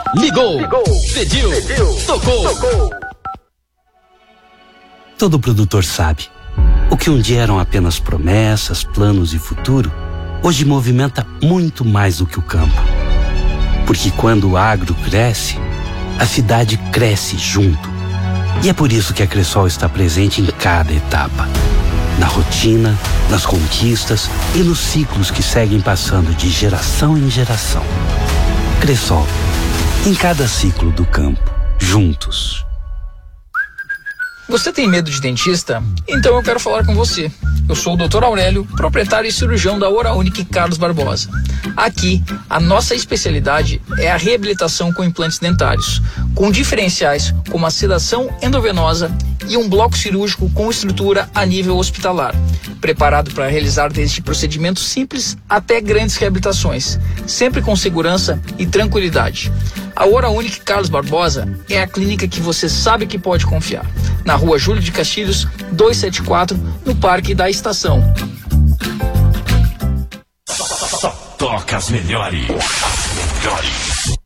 Ligou, pediu, tocou. Todo produtor sabe. O que um dia eram apenas promessas, planos e futuro, hoje movimenta muito mais do que o campo. Porque quando o agro cresce, a cidade cresce junto. E é por isso que a Cressol está presente em cada etapa. Na rotina, nas conquistas e nos ciclos que seguem passando de geração em geração. Cressol, em cada ciclo do campo, juntos. Você tem medo de dentista? Então eu quero falar com você. Eu sou o Dr. Aurélio, proprietário e cirurgião da Oral-Unique Carlos Barbosa. Aqui, a nossa especialidade é a reabilitação com implantes dentários, com diferenciais como a sedação endovenosa e um bloco cirúrgico com estrutura a nível hospitalar, preparado para realizar desde procedimentos simples até grandes reabilitações, sempre com segurança e tranquilidade. A Oral-Unique Carlos Barbosa é a clínica que você sabe que pode confiar. Na rua Júlio de Castilhos, 274, no Parque da Estação. Toca as melhores.